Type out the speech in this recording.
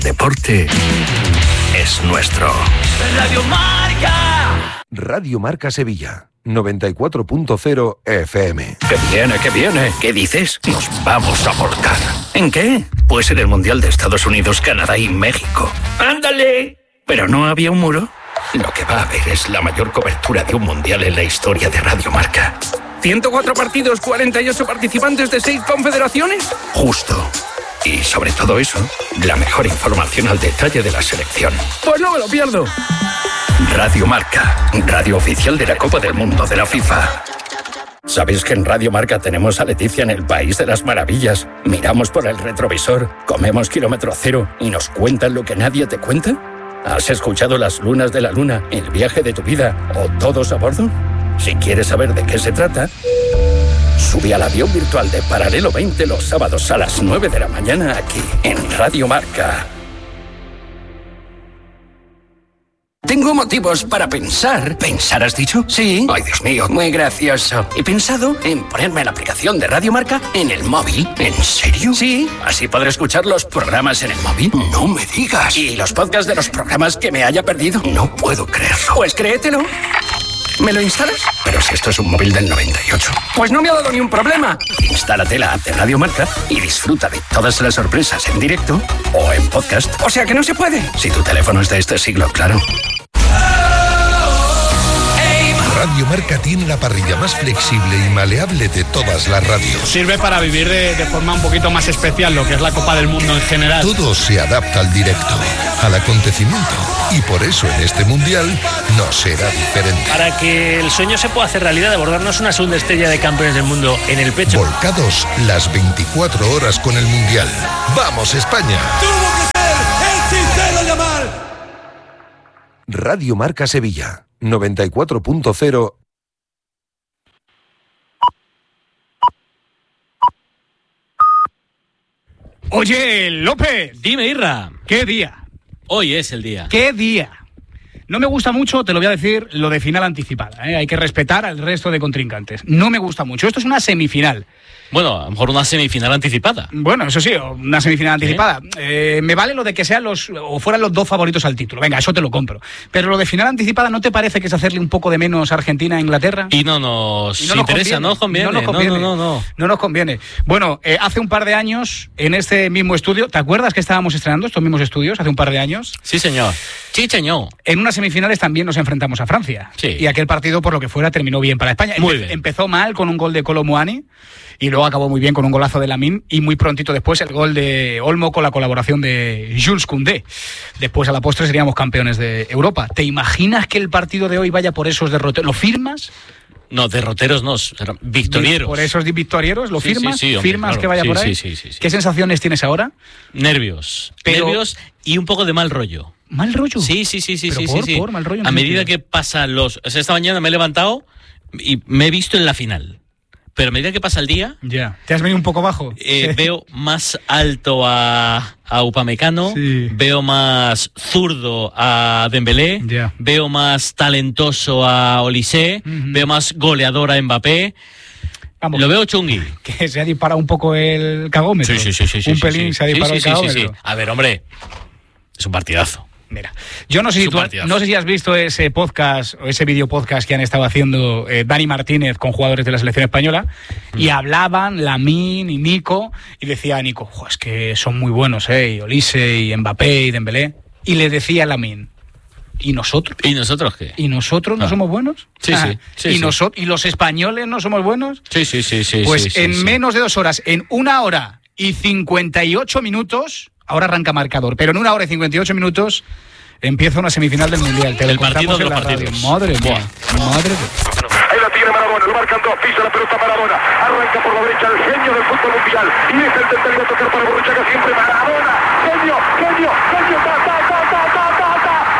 deporte es nuestro. Radio Marca. Radio Marca Sevilla, 94.0 FM. Que viene. ¿Qué dices? Nos vamos a volcar. ¿En qué? Pues en el Mundial de Estados Unidos, Canadá y México. ¡Ándale! ¿Pero no había un muro? Lo que va a haber es la mayor cobertura de un Mundial en la historia de Radio Marca. 104 partidos, 48 participantes de 6 confederaciones. Justo. Y sobre todo eso, la mejor información al detalle de la selección. Pues no me lo pierdo. Radio Marca, radio oficial de la Copa del Mundo de la FIFA. ¿Sabéis que en Radio Marca tenemos a Leticia en el País de las Maravillas? Miramos por el retrovisor, comemos kilómetro cero y nos cuentan lo que nadie te cuenta. ¿Has escuchado Las Lunas de la Luna, El viaje de tu vida o Todos a bordo? Si quieres saber de qué se trata, sube al avión virtual de Paralelo 20 los sábados a las 9 de la mañana aquí en Radio Marca. Tengo motivos para pensar. ¿Pensar has dicho? Sí. Ay, Dios mío, muy gracioso. He pensado en ponerme la aplicación de Radio Marca en el móvil. ¿En serio? Sí. Así podré escuchar los programas en el móvil. No me digas. ¿Y los podcasts de los programas que me haya perdido? No puedo creerlo. Pues créetelo. ¿Me lo instalas? Pero si esto es un móvil del 98. Pues no me ha dado ni un problema. Instálate la app de Radio Marca y disfruta de todas las sorpresas en directo o en podcast. O sea que no se puede. Si tu teléfono es de este siglo, claro. Radio Marca tiene la parrilla más flexible y maleable de todas las radios. Sirve para vivir de forma un poquito más especial lo que es la Copa del Mundo en general. Todo se adapta al directo, al acontecimiento. Y por eso en este Mundial no será diferente. Para que el sueño se pueda hacer realidad de abordarnos una segunda estrella de campeones del mundo en el pecho. Volcados las 24 horas con el Mundial. ¡Vamos, España! ¡Tuvo que ser el sincero Yamal! Radio Marca Sevilla, 94.0. Oye, López. Dime, Irra. ¿Qué día? Hoy es el día. ¿Qué día? No me gusta mucho, te lo voy a decir, lo de final anticipada. Hay que respetar al resto de contrincantes. No me gusta mucho. Esto es una semifinal. Bueno, a lo mejor una semifinal anticipada. Bueno, eso sí, una semifinal anticipada. Me vale lo de que sean fueran los dos favoritos al título. Venga, eso te lo compro. Pero lo de final anticipada, ¿no te parece que es hacerle un poco de menos a Argentina a Inglaterra? Y no nos interesa, no nos conviene. No nos conviene. Bueno, hace un par de años, en este mismo estudio, ¿te acuerdas que estábamos estrenando estos mismos estudios hace un par de años? Sí, señor. Sí, señor. En unas semifinales también nos enfrentamos a Francia. Sí. Y aquel partido, por lo que fuera, terminó bien para España. Muy bien. Empezó mal con un gol de Kolo Muani y luego acabó muy bien con un golazo de Lamine y muy prontito después el gol de Olmo con la colaboración de Jules Koundé. Después a la postre seríamos campeones de Europa. ¿Te imaginas que el partido de hoy vaya por esos derroteros? ¿Lo firmas? No, derroteros no, victorieros. ¿Por esos victorieros? ¿Lo firmas? Sí, hombre, ¿Firmas claro. que vaya por ahí? Sí. ¿Qué sensaciones tienes ahora? Nervios y un poco de mal rollo. ¿Mal rollo? Sí. ¿Por mal rollo? A medida que pasan esta mañana me he levantado y me he visto en la final. Pero a medida que pasa el día... Ya. ¿Te has venido un poco bajo? Veo más alto a Upamecano, veo más zurdo a Dembélé, veo más talentoso a Olise, veo más goleador a Mbappé. Vamos, lo veo chungui. Que se ha disparado un poco el cagómetro. Sí. Un pelín se ha disparado el cagómetro. Sí. A ver, hombre, es un partidazo. Mira, yo no sé si has visto ese podcast o ese video podcast que han estado haciendo Dani Martínez con jugadores de la selección española y hablaban Lamine y Nico y decía Nico, es que son muy buenos, y Olise y Mbappé y Dembélé, y le decía Lamine, ¿y nosotros? ¿Y nosotros qué? ¿Y nosotros no somos buenos? Sí. ¿Y los españoles no somos buenos? Sí. Pues en menos de 2 horas, en 1 hora y 58 minutos... Ahora arranca marcador, pero en 1 hora y 58 minutos empieza una semifinal del Mundial. El partido de los partidos. Madre mía. Ahí la tiene Maradona, lo marcan dos, pisa la pelota Maradona, arranca por la derecha el genio del fútbol mundial y es el tercero a tocar para Borruchaga siempre más.